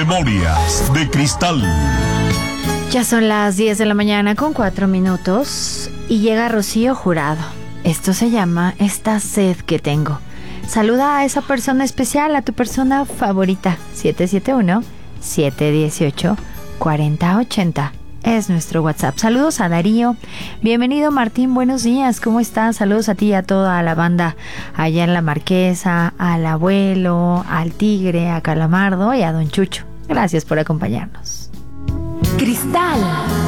Memorias de Cristal. Ya son las 10 de la mañana con 4 minutos y llega Rocío Jurado. Esto se llama Esta sed que tengo. Saluda a esa persona especial, a tu persona favorita. 771-718-4080 es nuestro WhatsApp. Saludos a Darío. Bienvenido, Martín, buenos días. ¿Cómo estás? Saludos a ti y a toda la banda allá en La Marquesa, al abuelo, al tigre, a Calamardo y a don Chucho. Gracias por acompañarnos. Cristal